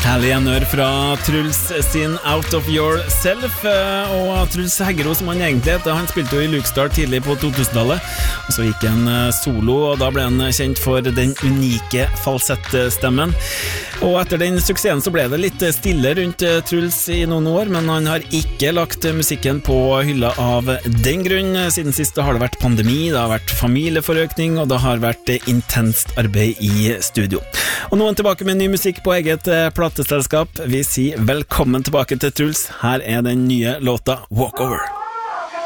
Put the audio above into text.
Herlig gjenhør fra Truls sin Out of Yourself. Og Truls Heggero, som han egentlig heter, han spilte jo i Lukstar tidlig på 2000-tallet. Og så gikk han solo, og da ble han kjent for den unike falsettstemmen. Og etter den suksessen så ble det litt stille rundt Truls i noen år, men han har ikke lagt musikken på hylla av den grunn. Siden sist har det vært pandemi, det har vært familieforøkning, og det har vært intenst arbeid i studio. Og nå er han tilbake med ny musikk på eget plateselskap. Vi sier velkommen tilbake til Truls. Her er den nye låta Walkover.